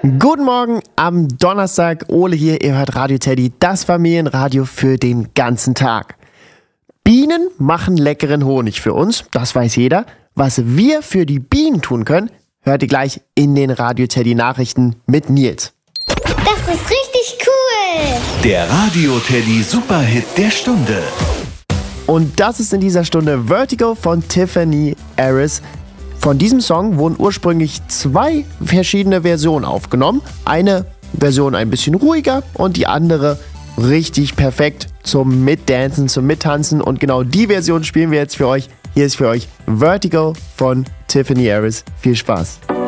Guten Morgen am Donnerstag. Ole hier, ihr hört Radio Teddy, das Familienradio für den ganzen Tag. Bienen machen leckeren Honig für uns, das weiß jeder. Was wir für die Bienen tun können, hört ihr gleich in den Radio Teddy Nachrichten mit Nils. Das ist richtig cool! Der Radio Teddy Superhit der Stunde. Und das ist in dieser Stunde Vertigo von Tiffany Harris. Von diesem Song wurden ursprünglich 2 verschiedene Versionen aufgenommen. Eine Version ein bisschen ruhiger und die andere richtig perfekt zum Mitdancen, zum Mittanzen. Und genau die Version spielen wir jetzt für euch. Hier ist für euch Vertigo von Tiffany Harris. Viel Spaß!